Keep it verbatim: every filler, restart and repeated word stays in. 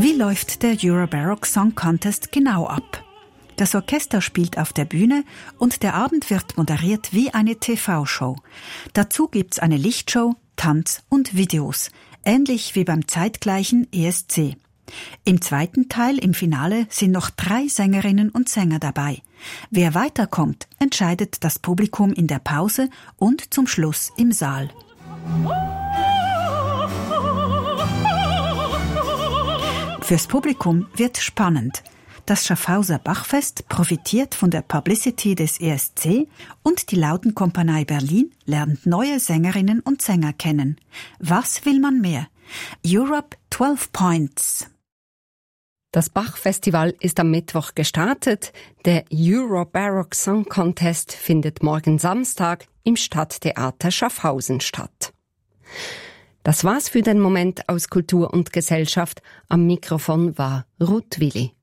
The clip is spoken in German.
Wie läuft der Eurobaroque Song Contest genau ab? Das Orchester spielt auf der Bühne und der Abend wird moderiert wie eine T V-Show. Dazu gibt's eine Lichtshow, Tanz und Videos, ähnlich wie beim zeitgleichen E S C. Im zweiten Teil, im Finale, sind noch drei Sängerinnen und Sänger dabei. Wer weiterkommt, entscheidet das Publikum in der Pause und zum Schluss im Saal. Fürs Publikum wird spannend. Das Schaffhauser Bachfest profitiert von der Publicity des E S C und die Lautenkompanie Berlin lernt neue Sängerinnen und Sänger kennen. Was will man mehr? Europe zwölf Points. Das Bach-Festival ist am Mittwoch gestartet. Der Eurobaroque Song Contest findet morgen Samstag im Stadttheater Schaffhausen statt. Das war's für den Moment aus Kultur und Gesellschaft. Am Mikrofon war Ruth Willi.